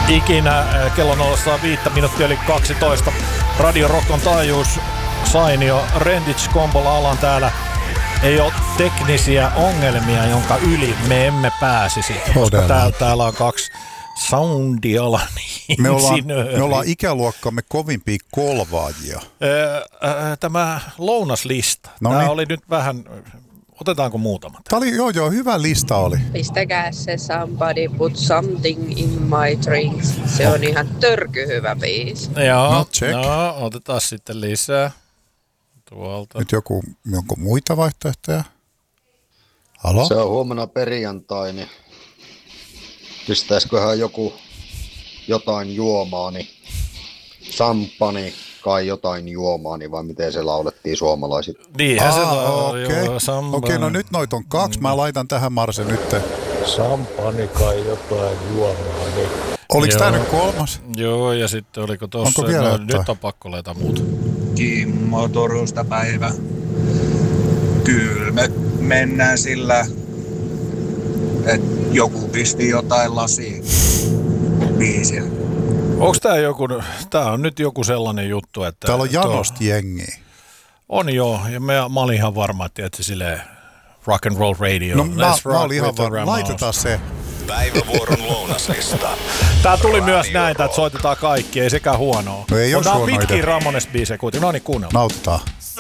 ikinä. Kello 05 minuuttia yli 12. Radio Rockon taajuus Sainio. Renditch kombolla alan täällä. Ei ole teknisiä ongelmia, jonka yli me emme pääsisi. Koska täällä on kaksi soundialan me ollaan ikäluokkamme kovimpia kolvaajia. Tämä lounaslista. Tämä oli nyt vähän... Otetaanko muutama? Tämä oli, joo, hyvä lista oli. Pistäkää se Somebody Put Something in My Drinks. Se on ihan törkyhyvä biisi. Joo, otetaan sitten lisää. Tuolta. Nyt jonkun muita vaihtoehtoja? Halo? Se on huomenna perjantai, niin pistäisiköhän joku jotain juomaani, sampani kai jotain juomaani, vai miten se laulettiin suomalaisit? Niinhän se Okei, no nyt noit on kaksi, mä laitan tähän Marse nyt. Sampani kai jotain juomaani. Oliko tää nyt kolmas? Joo, ja sitten oliko tossa, nyt on pakko laittaa muuta. Kimmo Turusta päivä. Kyllä me mennään sillä, että joku pisti jotain lasiin biisiä. Onks tää on nyt joku sellainen juttu, että... Täällä on Janost jengiä. On joo, ja mä olin ihan varma, että silleen rock and roll radio. No mä olin ihan varma, laitetaan se. Päivävuoron lounaslista. Tää tuli myös näin, että soitetaan kaikki, ei sekään huonoa. No ei Mutta on pitkin Ramones-biisejä kuitenkin, no niin kuunnellaan. Nauttaa.